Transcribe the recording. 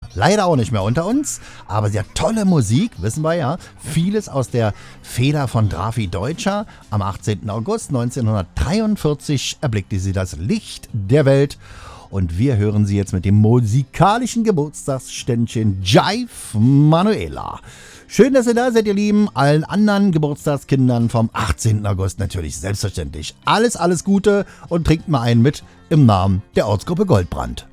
leider auch nicht mehr unter uns, aber sehr tolle Musik, wissen wir ja. Vieles aus der Feder von Drafi Deutscher. Am 18. August 1943 erblickte sie das Licht der Welt. Und wir hören sie jetzt mit dem musikalischen Geburtstagsständchen Jive Manuela. Schön, dass ihr da seid, ihr Lieben. Allen anderen Geburtstagskindern vom 18. August natürlich selbstverständlich alles Gute und trinkt mal einen mit im Namen der Ortsgruppe Goldbrand.